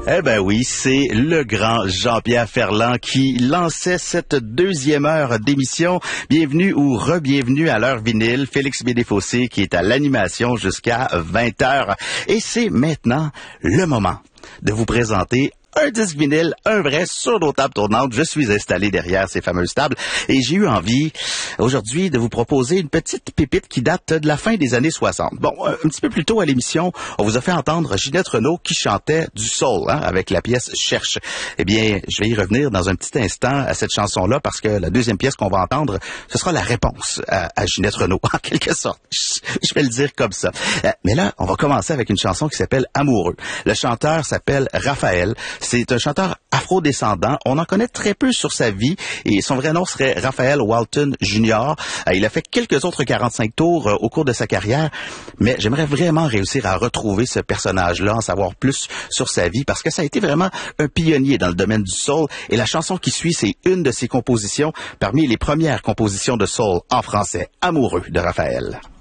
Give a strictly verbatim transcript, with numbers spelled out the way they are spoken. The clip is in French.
Eh ben oui, c'est le grand Jean-Pierre Ferland qui lançait cette deuxième heure d'émission. Bienvenue ou re-bienvenue à l'heure vinyle. Félix Bédéfossé qui est à l'animation jusqu'à vingt heures. Et c'est maintenant le moment de vous présenter un disque vinyle, un vrai, sur nos tables tournantes. Je suis installé derrière ces fameuses tables et j'ai eu envie aujourd'hui de vous proposer une petite pépite qui date de la fin des années soixante. Bon, un petit peu plus tôt à l'émission, on vous a fait entendre Ginette Renault qui chantait du soul, hein, avec la pièce Cherche. Eh bien, je vais y revenir dans un petit instant à cette chanson-là parce que la deuxième pièce qu'on va entendre, ce sera la réponse à, à Ginette Renault, en quelque sorte. Je, je vais le dire comme ça. Mais là, on va commencer avec une chanson qui s'appelle Amoureux. Le chanteur s'appelle Raphaël. C'est un chanteur afro-descendant. On en connaît très peu sur sa vie et son vrai nom serait Raphaël Walton junior Il a fait quelques autres quarante-cinq tours au cours de sa carrière, mais j'aimerais vraiment réussir à retrouver ce personnage-là, en savoir plus sur sa vie, parce que ça a été vraiment un pionnier dans le domaine du soul. Et la chanson qui suit, c'est une de ses compositions parmi les premières compositions de soul en français, Amoureux de Raphaël.